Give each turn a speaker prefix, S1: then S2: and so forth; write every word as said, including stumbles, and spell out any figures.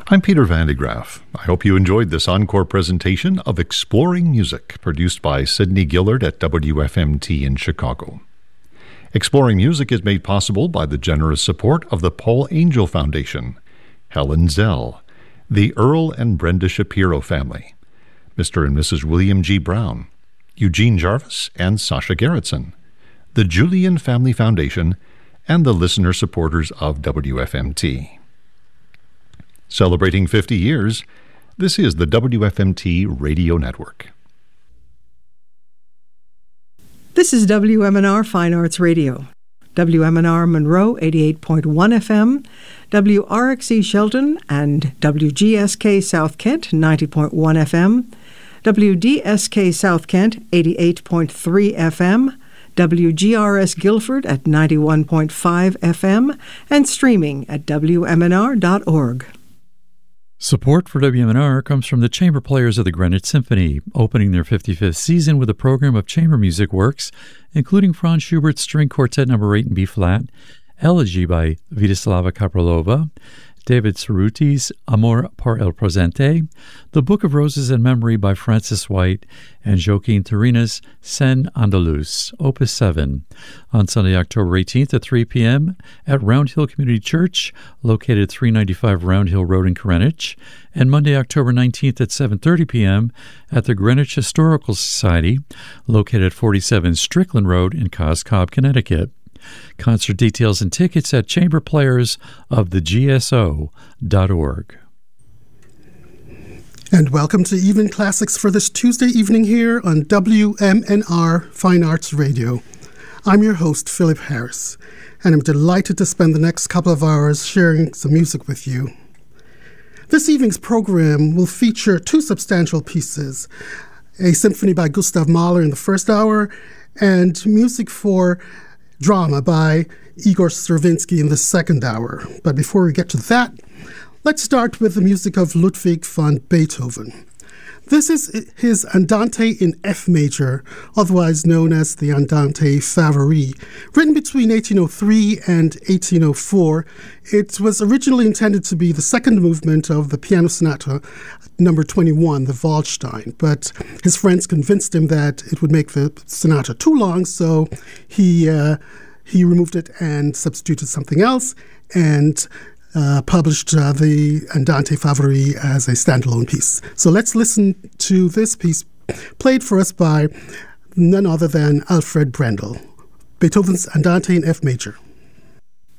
S1: I'm Peter Van de Graaf. I hope you enjoyed this encore presentation of Exploring Music, produced by Sidney Gillard at W F M T in Chicago. Exploring Music is made possible by the generous support of the Paul Angel Foundation, Helen Zell, the Earl and Brenda Shapiro family, Mister and Missus William G. Brown, Eugene Jarvis and Sasha Gerritsen, the Julian Family Foundation, and the listener supporters of W F M T. Celebrating fifty years, this is the W F M T Radio Network.
S2: This is W M N R Fine Arts Radio. W M N R Monroe eighty-eight point one F M, W R X E Shelton and W G S K South Kent ninety point one F M, W D S K South Kent eighty-eight point three F M, W G R S Guilford at ninety-one point five F M, and streaming at W M N R dot org.
S3: Support for W M N R comes from the Chamber Players of the Greenwich Symphony, opening their fifty-fifth season with a program of chamber music works, including Franz Schubert's String Quartet Number eight in B-flat, Elegy by Vítislava Kapralova, David Cerruti's Amor por el Presente, The Book of Roses and Memory by Francis White, and Joaquin Turina's Sen Andaluz, Opus seven, on Sunday, October eighteenth at three p.m. at Round Hill Community Church, located at three ninety-five Round Hill Road in Greenwich, and Monday, October nineteenth at seven thirty p.m. at the Greenwich Historical Society, located at forty-seven Strickland Road in Cos Cob, Connecticut. Concert details and tickets at chamber players of the G S O dot org.
S4: And welcome to Evening Classics for this Tuesday evening here on W M N R Fine Arts Radio. I'm your host, Philip Harris, and I'm delighted to spend the next couple of hours sharing some music with you. This evening's program will feature two substantial pieces, a symphony by Gustav Mahler in the first hour, and music for drama by Igor Stravinsky in the second hour. But before we get to that, let's start with the music of Ludwig van Beethoven. This is his Andante in F major, otherwise known as the Andante Favori. Written between eighteen oh three and eighteen oh four, it was originally intended to be the second movement of the piano sonata number twenty-one, the Waldstein, but his friends convinced him that it would make the sonata too long, so he uh, he removed it and substituted something else, and Uh, published uh, the Andante Favori as a standalone piece. So let's listen to this piece played for us by none other than Alfred Brendel, Beethoven's Andante in F major.